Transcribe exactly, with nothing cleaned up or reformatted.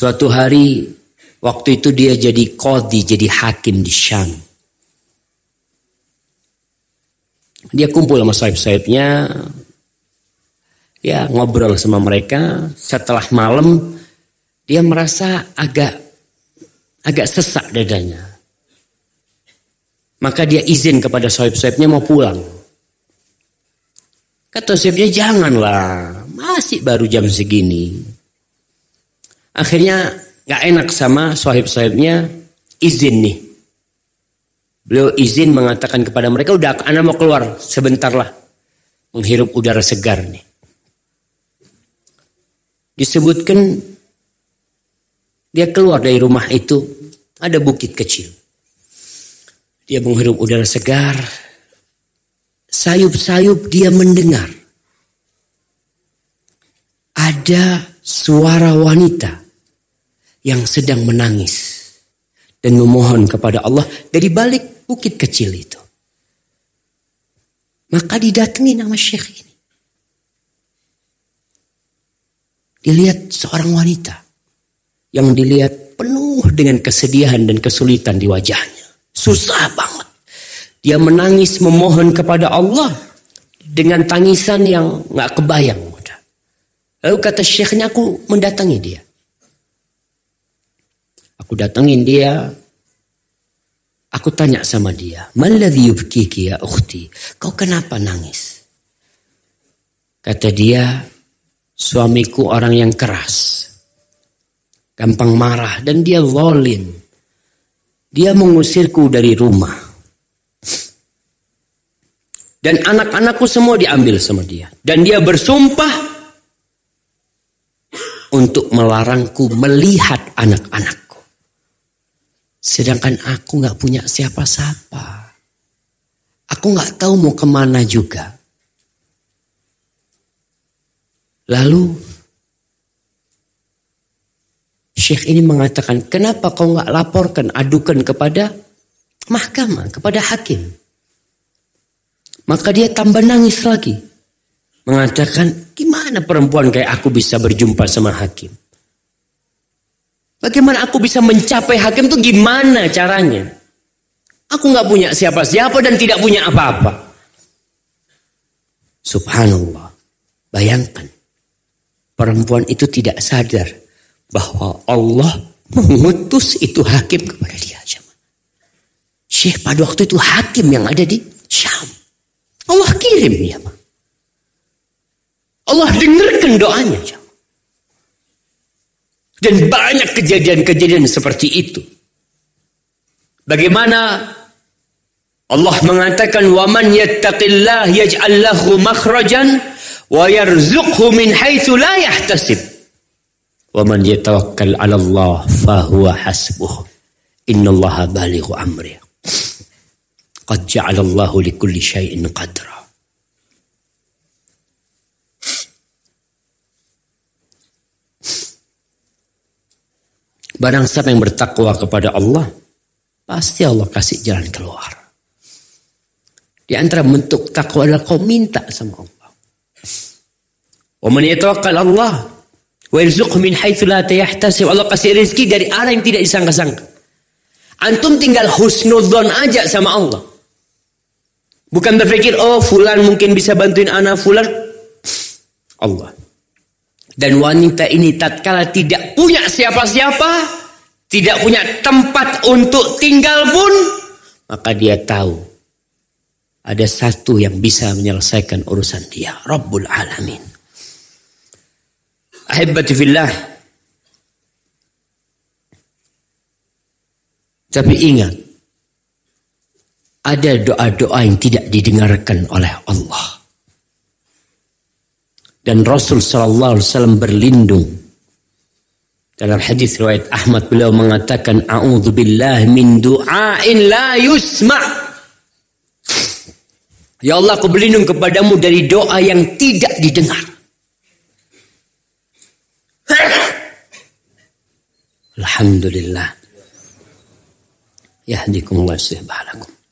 Suatu hari, waktu itu dia jadi qadhi, jadi hakim di Syam. Dia kumpul sama sahib-sahibnya, ya ngobrol sama mereka. Setelah malam, dia merasa agak agak sesak dadanya. Maka dia izin kepada sahib-sahibnya mau pulang. Kata sahibnya, janganlah, masih baru jam segini. Akhirnya gak enak sama sahib-sahibnya, izin nih. Beliau izin mengatakan kepada mereka, udah anak mau keluar sebentar lah. Menghirup udara segar nih. Disebutkan dia keluar dari rumah itu, ada bukit kecil. Dia menghirup udara segar. Sayup-sayup dia mendengar ada suara wanita yang sedang menangis dan memohon kepada Allah dari balik bukit kecil itu. Maka didatangi nama syekh ini. Dilihat seorang wanita yang dilihat penuh dengan kesedihan dan kesulitan di wajahnya. Susah banget. Dia menangis memohon kepada Allah dengan tangisan yang gak kebayang. Lalu kata syekhnya, aku mendatangi dia. Aku datangin dia. Aku tanya sama dia, "Malladhi yubkiki ya ukhti?" Kau kenapa nangis? Kata dia, suamiku orang yang keras. Gampang marah dan dia zalim. Dia mengusirku dari rumah. Dan anak-anakku semua diambil sama dia. Dan dia bersumpah untuk melarangku melihat anak-anakku. Sedangkan aku gak punya siapa-siapa. Aku gak tahu mau kemana juga. Lalu Syekh ini mengatakan, kenapa kau gak laporkan, adukan kepada mahkamah, kepada hakim? Maka dia tambah nangis lagi. Mengatakan, gimana perempuan kayak aku bisa berjumpa sama hakim? Bagaimana aku bisa mencapai hakim itu gimana caranya? Aku gak punya siapa-siapa dan tidak punya apa-apa. Subhanallah. Bayangkan. Perempuan itu tidak sadar bahwa Allah mengutus itu hakim kepada dia. Syekh pada waktu itu hakim yang ada di Syam. Allah kirim dia. Allah dengarkan doanya. Dan banyak kejadian-kejadian seperti itu. Bagaimana Allah mengatakan, وَمَنْ يَتَّقِ اللَّهِ يَجْعَلْ لَهُ مَخْرَجًا وَيَرْزُقْهُ مِنْ حَيْثُ لَا يَحْتَسِبُ وَمَنْ يَتَوَكَّلْ عَلَى اللَّهِ فَهُوَ حَسْبُهُ إِنَّ اللَّهَ بَالِغُ أَمْرِهِ قَدْ جَعَلَ اللَّهُ لِكُلِّ شَيْءٍ قَدْرًا. Barang siapa yang bertakwa kepada Allah, pasti Allah kasih jalan keluar. Di antara bentuk takwa adalah kau minta sama Allah. Wa man yatawakkal Allah wa yarzuqhu min haitsu la yahtasib. Allah kasih rezeki dari arah yang tidak disangka-sangka. Antum tinggal husnudzon aja sama Allah. Bukan berpikir, oh fulan mungkin bisa bantuin anak fulan. Allah. Dan wanita ini tatkala tidak punya siapa-siapa, tidak punya tempat untuk tinggal pun, maka dia tahu ada satu yang bisa menyelesaikan urusan dia, Rabbul Alamin. Ahibbati fillah. Tapi ingat, ada doa-doa yang tidak didengarkan oleh Allah. Dan Rasul sallallahu alaihi wasallam berlindung. Dalam hadis riwayat Ahmad beliau mengatakan, a'udzubillahi min du'ain la yusma'. Ya Allah, aku berlindung kepadamu dari doa yang tidak didengar. Alhamdulillah. Yahdikumullah subhanahu.